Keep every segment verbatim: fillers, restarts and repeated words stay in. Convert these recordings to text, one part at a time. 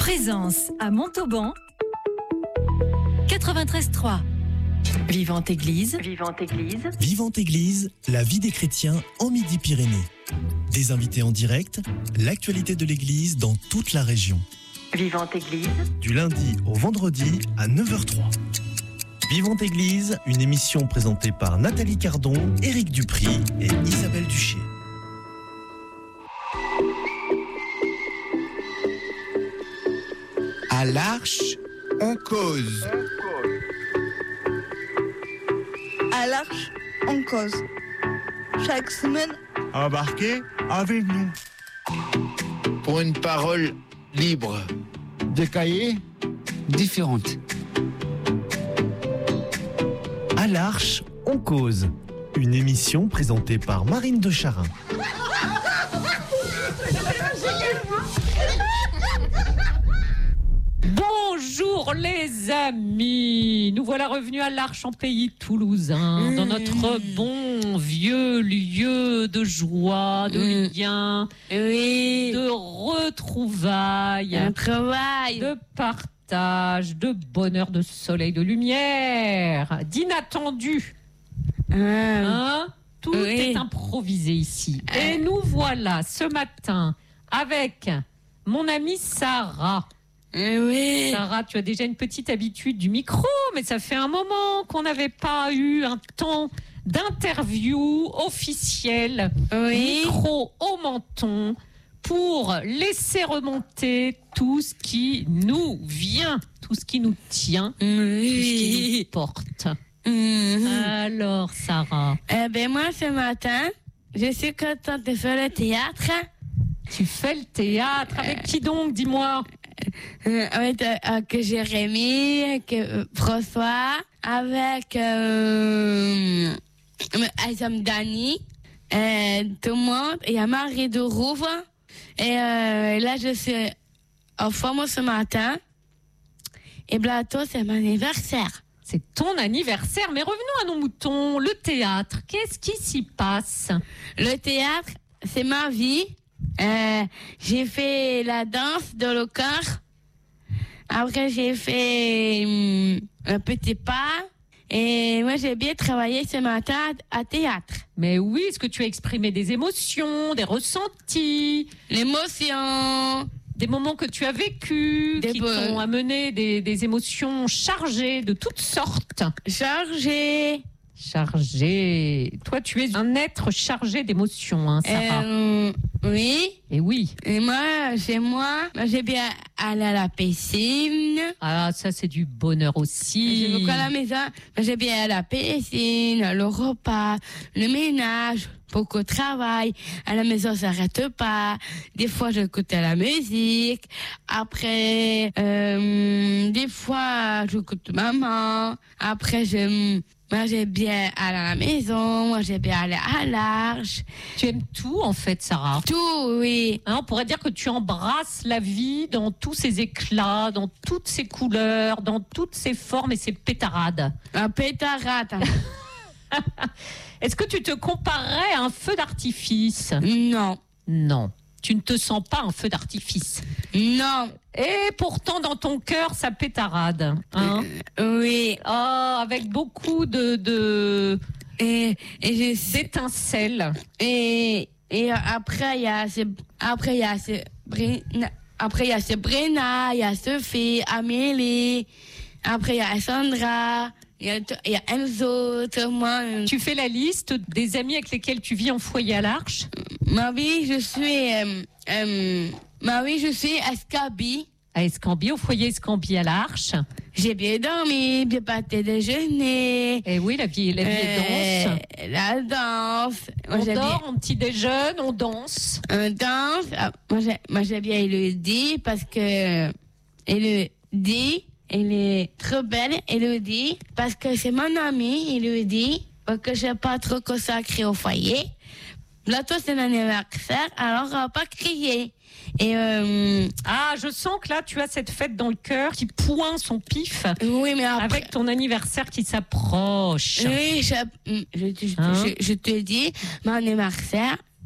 Présence à Montauban quatre-vingt-treize trois. Vivante Église. Vivante Église. Vivante Église, la vie des chrétiens en Midi-Pyrénées. Des invités en direct, l'actualité de l'Église dans toute la région. Vivante Église. Du lundi au vendredi à neuf heures trois. Vivante Église, une émission présentée par Nathalie Cardon, Éric Dupry et Isabelle Duché. À l'Arche, on cause. À l'Arche, on cause. Chaque semaine, Embarquez avec nous. Pour une parole libre. Des cahiers différentes. À l'Arche, on cause. Une émission présentée par Marine de Charin. Bonjour les amis, nous voilà revenus à l'Arche en pays toulousain, mmh. dans notre bon vieux lieu de joie, de mmh. lien, oui. de retrouvailles, un travail, de partage, de bonheur, de soleil, de lumière, d'inattendu. Mmh. Hein? Tout oui. est improvisé ici. Mmh. Et nous voilà ce matin avec mon amie Sarah. Eh oui. Sarah, tu as déjà une petite habitude du micro, mais ça fait un moment qu'on n'avait pas eu un temps d'interview officiel, oui. micro au menton, pour laisser remonter tout ce qui nous vient, tout ce qui nous tient, oui. tout ce qui nous porte. Mmh. Alors, Sarah. Eh ben moi, ce matin, je suis contente de faire le théâtre. Tu fais le théâtre avec qui donc, dis-moi? Euh, avec euh, que Jérémy, avec euh, François, avec euh, Azam Dani, euh, tout le monde. Il y a Marie de Rouve. Et euh, là, je suis en forme ce matin. Et bientôt, c'est mon anniversaire. C'est ton anniversaire, mais revenons à nos moutons. Le théâtre, qu'est-ce qui s'y passe? Le théâtre, c'est ma vie. Euh, j'ai fait la danse dans le corps. Après, j'ai fait hum, un petit pas. Et moi, j'ai bien travaillé ce matin à théâtre. Mais oui, est-ce que tu as exprimé des émotions, des ressentis? L'émotion. Des moments que tu as vécus, des qui be- t'ont amené des, des émotions chargées de toutes sortes. Chargées. Chargé. Toi, tu es un être chargé d'émotions, hein, Sarah. Euh, oui. Et oui. Et moi, chez moi, moi, j'ai bien allé à la piscine. Ah, ça, c'est du bonheur aussi. Je me à la maison. Moi, j'ai bien à la piscine, le repas, le ménage, beaucoup de travail. À la maison, ça s'arrête pas. Des fois, j'écoute la musique. Après, euh, des fois, j'écoute maman. Après, je... Moi, j'ai bien aller à la maison, moi, j'ai bien aller à l'Arche. Tu aimes tout, en fait, Sarah? Tout, oui. Hein, on pourrait dire que tu embrasses la vie dans tous ses éclats, dans toutes ses couleurs, dans toutes ses formes et ses pétarades. Un pétarade. Est-ce que tu te comparerais à un feu d'artifice? Non. Non. Tu ne te sens pas un feu d'artifice? Non. Et pourtant, dans ton cœur, ça pétarade. Hein? Euh, oui. Oh, avec beaucoup de... de... Et, et je... d'étincelles. Et, et après, il y a... Après, il y a... Après, il y a Sabrina, il y a Sophie, Amélie. Après, il y a Sandra... Il y a, il y a Enzo, moi. Tu fais la liste des amis avec lesquels tu vis en foyer à l'Arche? Ma vie, je suis... Euh, euh, ma vie, je suis à Escambie. À Escambie, au foyer Escambie à l'Arche. J'ai bien dormi, bien pâté déjeuner. Et oui, la vie, la vie est euh, danse. La danse. On moi, dort, bien... on petit déjeune, on danse. On danse. Ah, moi, j'ai, moi, j'ai bien Elodie parce que... Elodie... Elle est trop belle, Elodie, parce que c'est mon amie, Elodie, parce que je n'ai pas trop consacré au foyer. Bientôt, c'est l'anniversaire, alors on va pas crier. Et euh... Ah, je sens que là, tu as cette fête dans le cœur qui pointe son pif. Oui, mais après... Avec ton anniversaire qui s'approche. Oui, je, je, je, hein? je, je te dis, mon anniversaire,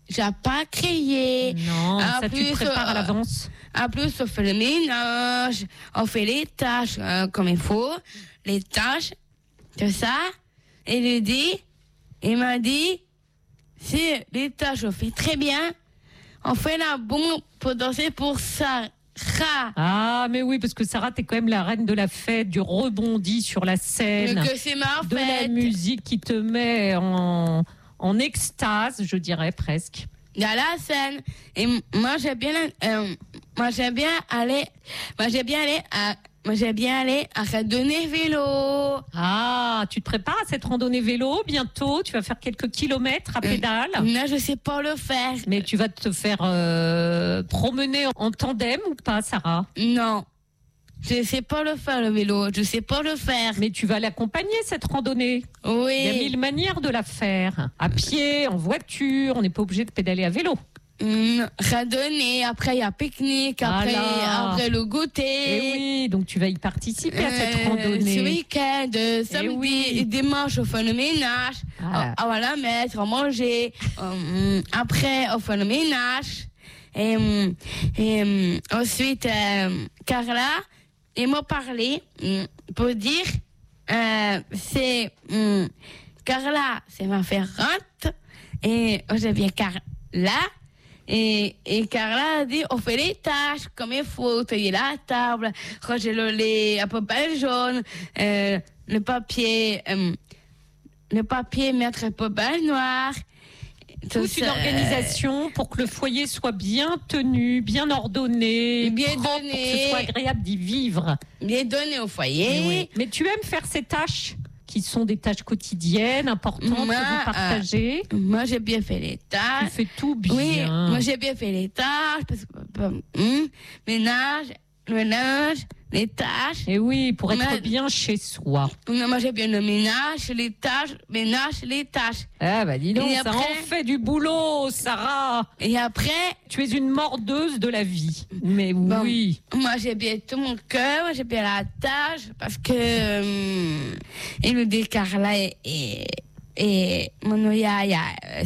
j'ai pas crié. Non, En ça tu plus, te prépares à euh, l'avance. En plus, on fait le ménage, on fait les tâches euh, comme il faut, les tâches, tout ça. Et il dit, il m'a dit, si les tâches on fait très bien, on fait la bombe pour danser pour ça. Ah, mais oui, parce que Sarah, t'es quand même la reine de la fête, du rebondi sur la scène, Que c'est ma de la fête. musique qui te met en, en extase, je dirais presque. Il y a la scène. Et m- moi, j'aime bien, euh, moi, j'aime bien aller, moi, j'aime bien aller à, moi, j'aime bien aller à randonnée vélo. Ah, tu te prépares à cette randonnée vélo bientôt. Tu vas faire quelques kilomètres à pédale. Non, je sais pas le faire. Mais tu vas te faire euh, promener en tandem ou pas, Sarah? Non. Je sais pas le faire, le vélo. Je sais pas le faire. Mais tu vas l'accompagner, cette randonnée. Oui. Il y a mille manières de la faire. À pied, en voiture, on n'est pas obligé de pédaler à vélo. Mmh, randonnée, après il y a pique-nique, après, Voilà. après le Et goûter. oui, donc tu vas y participer à cette Euh, randonnée. Ce week-end, euh, samedi oui. et dimanche, on fait le ménage. Voilà. On, on va la mettre, on va manger. Euh, après, on fait le ménage. Et, euh, et euh, ensuite, euh, Carla, elle m'a parlé euh, pour dire, euh, c'est euh, Carla, c'est ma ferrante. Et aujourd'hui, Carla. Et, et Carla a dit, on fait les tâches comme il faut, tailler la table, ranger le lait à poubelle jaune, euh, le papier, euh, le papier mettre à poubelle noire. Tout Toute une ça, organisation pour que le foyer soit bien tenu, bien ordonné, Bien propre, pour que donné. ce soit agréable d'y vivre. bien donné au foyer. Mais, oui. Mais tu aimes faire ces tâches qui sont des tâches quotidiennes, importantes, Moi, que vous partagez. Moi, j'ai bien fait les Tu tâches. fais tout bien. Oui, moi, j'ai bien fait les tâches, parce que, hum, ménage, le ménage, les tâches. Et oui, pour être Mais- bien chez soi. Non, moi, j'ai bien le ménage, les tâches, ménage, les tâches. Ah bah dis donc, Et ça après- en fait du boulot, Sarah. Et après, Tu es une mordeuse de la vie. Mais Bon. oui. moi, j'ai bien tout mon cœur, moi, j'ai bien la tâche, parce que, euh, il nous dit Carla et, et, et mon yaya,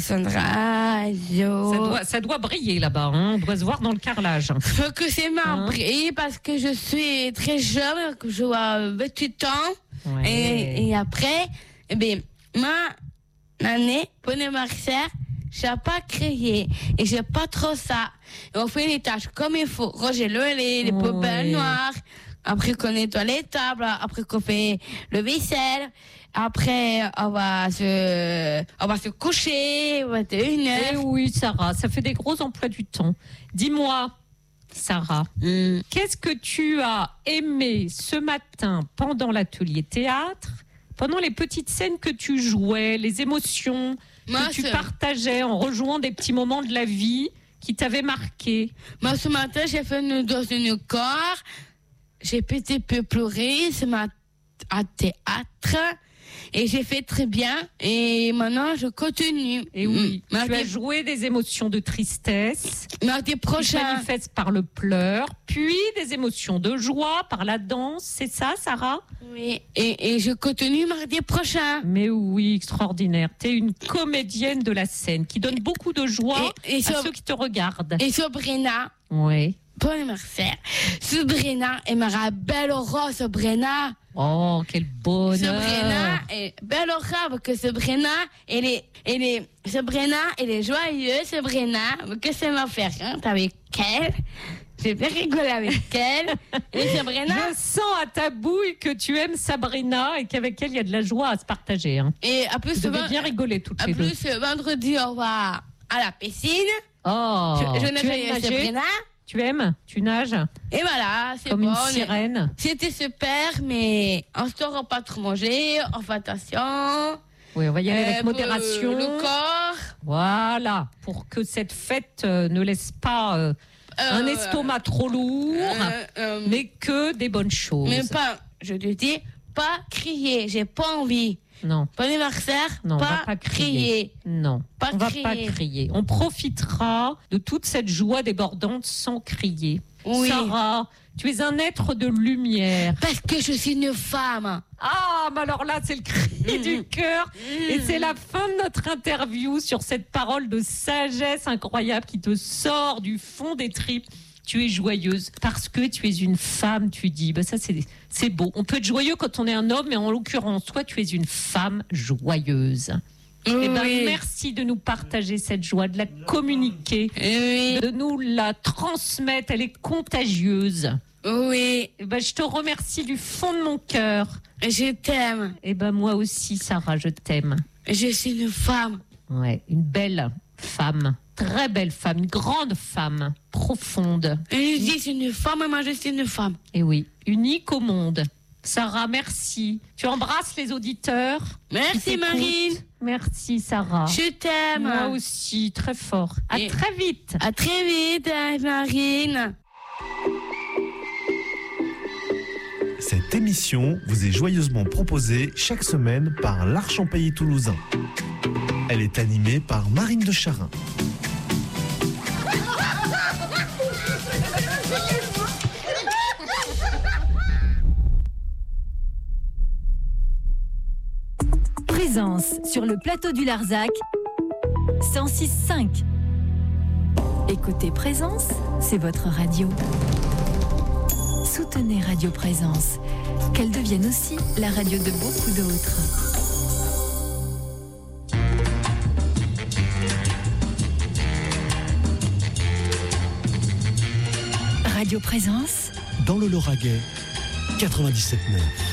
Sandra, Jo. Ça doit, ça doit briller là-bas, hein. On doit se voir dans le carrelage. Faut que c'est ma Hein? brille, parce que je suis très jeune, que je dois vingt-huit ans. Ouais. Et, et après, eh bien, ma l'année, pour les marcheurs, j'ai pas créé. Et j'ai pas trop ça. Et on fait les tâches comme il faut. Ranger le lait, les Ouais. poubelles noires. Après qu'on nettoie les tables. Après qu'on fait le vaisselle. Après, on va se, on va se coucher. vingt et une Eh heures. oui, Sarah, ça fait des gros emplois du temps. Dis-moi, Sarah, Hum. qu'est-ce que tu as aimé ce matin pendant l'atelier théâtre, pendant les petites scènes que tu jouais, les émotions Moi, que tu ce- partageais en rejoignant des petits moments de la vie qui t'avaient marqué? Moi, ce matin, j'ai fait une, dans une corps. J'ai petit peu pleuré ce matin à théâtre. Et j'ai fait très bien. Et maintenant, je continue. Et oui, Mm. tu as Mardi, joué des émotions de tristesse, mardi qui se prochain. manifestent par le pleur, puis des émotions de joie par la danse. C'est ça, Sarah? Oui. Et, et je continue mardi prochain. Mais oui, extraordinaire. Tu es une comédienne de la scène qui donne beaucoup de joie Et- et à sur- ceux qui te regardent. Et Sabrina, Oui. pour anniversaire. Sabrina, elle m'a belle aura, Sabrina. Oh, quel bonheur. Sabrina est belle aura, parce que Sabrina, elle est, elle est, Sabrina, elle est joyeuse, Sabrina. Que ça m'a fait rire avec elle. J'ai bien rigolé avec elle. Et Sabrina, Je sens à ta bouille que tu aimes Sabrina et qu'avec elle, il y a de la joie à se partager. Hein. et en plus, Vous devez ven- bien rigoler toutes en les deux. plus, vendredi, on va à la piscine. Oh, je je tu nage aimes avec nager? Sabrina. Tu aimes? Tu nages Et voilà, c'est comme bon. une on est- sirène. C'était super, mais on se rend pas trop manger, on fait attention. Oui, on va y aller Euh, avec pour modération. Le corps. Voilà, pour que cette fête euh, ne laisse pas euh, un Euh, estomac trop lourd, euh, euh, mais que des bonnes choses. mais pas, je te dis, pas crier, j'ai pas envie. Non, Bon anniversaire, non, on pas, va pas crier. crier. Non, Pas on va crier. pas crier. On profitera de toute cette joie débordante sans crier. Oui. Sarah, tu es un être de lumière. Parce que je suis une femme. Ah, mais alors là, c'est le cri du cœur. Et c'est la fin de notre interview sur cette parole de sagesse incroyable qui te sort du fond des tripes. Tu es joyeuse parce que tu es une femme, tu dis. Bah ça, c'est, c'est beau. On peut être joyeux quand on est un homme, mais en l'occurrence, toi, tu es une femme joyeuse. Oui. Eh ben, merci de nous partager cette joie, de la communiquer, Oui. de nous la transmettre. Elle est contagieuse. Oui. Eh ben, je te remercie du fond de mon cœur. Je t'aime. Eh ben, moi aussi, Sarah, je t'aime. Je suis une femme. Ouais, une belle femme. Très belle femme, une grande femme, profonde. Et je dis c'est une femme, et moi je suis une femme. Et oui, unique au monde. Sarah, merci. Tu embrasses les auditeurs. Merci Marine. Merci Sarah. Je t'aime. Moi aussi, très fort. À Et- très vite. À très vite Marine. Cette émission vous est joyeusement proposée chaque semaine par l'Arche en Pays Toulousain. Elle est animée par Marine de Charin. Présence sur le plateau du Larzac, cent six virgule cinq. Écoutez Présence, c'est votre radio. Soutenez Radio Présence, qu'elle devienne aussi la radio de beaucoup d'autres. Radio Présence, Dans le Lauragais, quatre-vingt-dix-sept neuf.